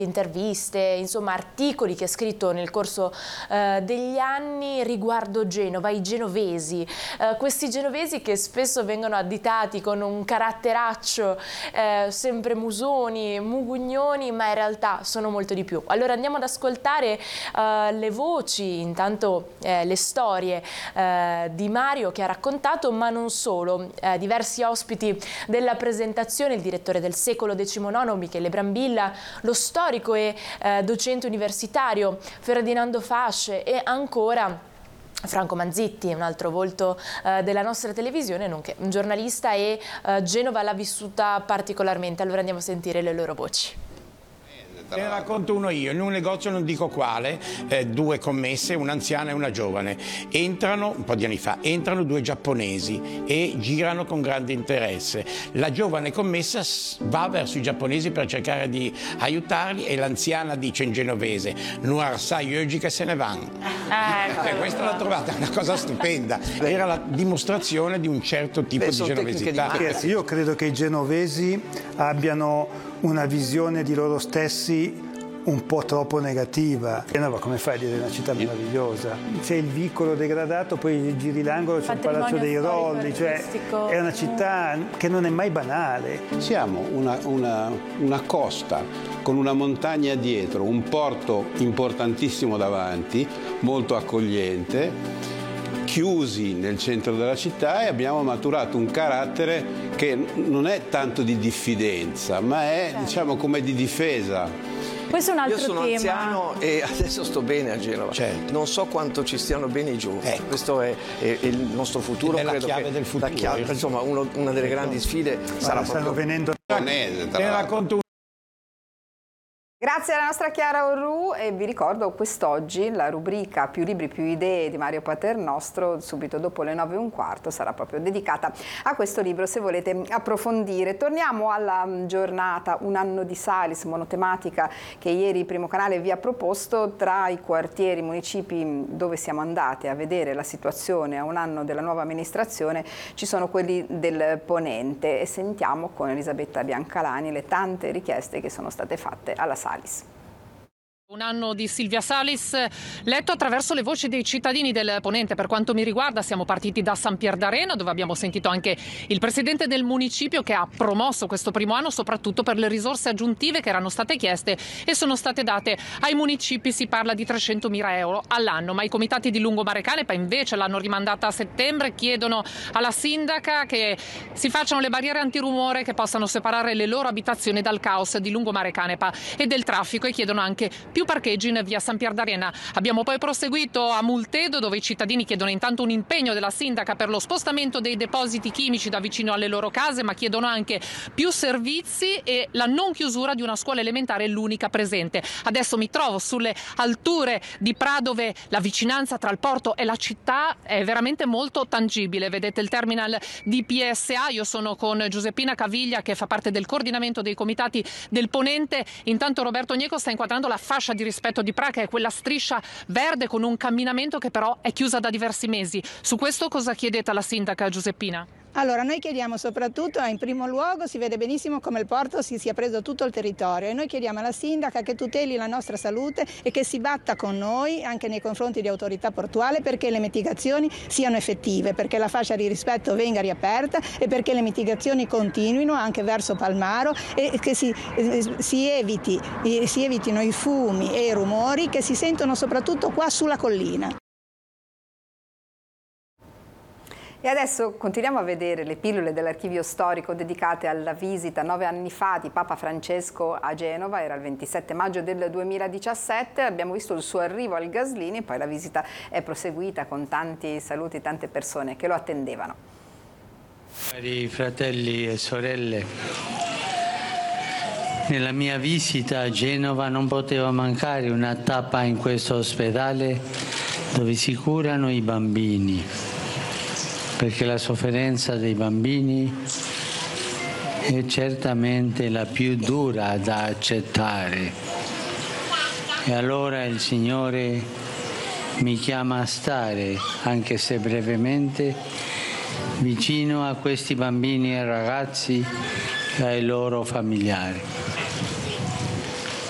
interviste, insomma articoli che ha scritto nel corso degli anni riguardo Genova, i genovesi, questi genovesi che spesso vengono additati con un caratteraccio sempre musoni, mugugnoni, ma in realtà sono molto di più. Allora andiamo ad ascoltare le voci, intanto le storie di Mario che ha raccontato, ma non solo, diversi ospiti della presentazione, il direttore del Secolo XIX Michele Brambilla, lo storico e docente universitario Ferdinando Fasce e ancora Franco Manzitti, un altro volto della nostra televisione, nonché un giornalista, e Genova l'ha vissuta particolarmente. Allora andiamo a sentire le loro voci. Te ne racconto uno io, in un negozio non dico quale, due commesse, un'anziana e una giovane, entrano, un po' di anni fa, entrano due giapponesi e girano con grande interesse. La giovane commessa va verso i giapponesi per cercare di aiutarli e l'anziana dice in genovese, Noir sai oggi che se ne vanno. Questa l'ho trovata una cosa stupenda, era la dimostrazione di un certo tipo di genovesità. Io credo che i genovesi abbiano una visione di loro stessi un po' troppo negativa. Genova, come fai a dire, è una città meravigliosa? C'è il vicolo degradato, poi giri l'angolo, c'è il Palazzo dei Rolli, cioè è una città che non è mai banale. Siamo una costa con una montagna dietro, un porto importantissimo davanti, molto accogliente, chiusi nel centro della città, e abbiamo maturato un carattere che non è tanto di diffidenza, ma è diciamo come di difesa. Questo è un altro tema. Io sono anziano e adesso sto bene a Genova. Certo. Non so quanto ci stiano bene i giovani. Questo è il nostro futuro. È la chiave del futuro. La chiave, insomma, una delle grandi sfide sarà stanno venendo. Te ne racconto Grazie alla nostra Chiara Orru, e vi ricordo quest'oggi la rubrica Più libri più idee di Mario Paternostro, subito dopo le 9:15 sarà proprio dedicata a questo libro se volete approfondire. Torniamo alla giornata Un anno di Salis, monotematica che ieri Primo Canale vi ha proposto. Tra i quartieri, municipi dove siamo andati a vedere la situazione a un anno della nuova amministrazione ci sono quelli del Ponente, e sentiamo con Elisabetta Biancalani le tante richieste che sono state fatte alla Salis. Un anno di Silvia Salis, letto attraverso le voci dei cittadini del Ponente. Per quanto mi riguarda siamo partiti da San Pier d'Arena, dove abbiamo sentito anche il presidente del municipio che ha promosso questo primo anno soprattutto per le risorse aggiuntive che erano state chieste e sono state date ai municipi. Si parla di 300.000 euro all'anno, ma i comitati di Lungomare Canepa invece l'hanno rimandata a settembre, chiedono alla sindaca che si facciano le barriere antirumore che possano separare le loro abitazioni dal caos di Lungomare Canepa e del traffico, e chiedono anche più parcheggi in via San Pier d'Arena. Abbiamo poi proseguito a Multedo, dove i cittadini chiedono intanto un impegno della sindaca per lo spostamento dei depositi chimici da vicino alle loro case, ma chiedono anche più servizi e la non chiusura di una scuola elementare, l'unica presente. Adesso mi trovo sulle alture di Pra, dove la vicinanza tra il porto e la città è veramente molto tangibile. Vedete il terminal di PSA, io sono con Giuseppina Caviglia che fa parte del coordinamento dei comitati del Ponente. Intanto Roberto Gneco sta inquadrando la fascia di rispetto di Pra, che è quella striscia verde con un camminamento che però è chiusa da diversi mesi. Su questo cosa chiedete alla sindaca Giuseppina? Allora, noi chiediamo soprattutto, in primo luogo, si vede benissimo come il porto si sia preso tutto il territorio, e noi chiediamo alla sindaca che tuteli la nostra salute e che si batta con noi anche nei confronti di autorità portuale perché le mitigazioni siano effettive, perché la fascia di rispetto venga riaperta e perché le mitigazioni continuino anche verso Palmaro e che si evitino i fumi e i rumori che si sentono soprattutto qua sulla collina. E adesso continuiamo a vedere le pillole dell'archivio storico dedicate alla visita 9 anni fa di Papa Francesco a Genova. Era il 27 maggio del 2017, abbiamo visto il suo arrivo al Gaslini e poi la visita è proseguita con tanti saluti, tante persone che lo attendevano. Cari fratelli e sorelle, nella mia visita a Genova non poteva mancare una tappa in questo ospedale dove si curano i bambini, perché la sofferenza dei bambini è certamente la più dura da accettare. E allora il Signore mi chiama a stare, anche se brevemente, vicino a questi bambini e ragazzi e ai loro familiari.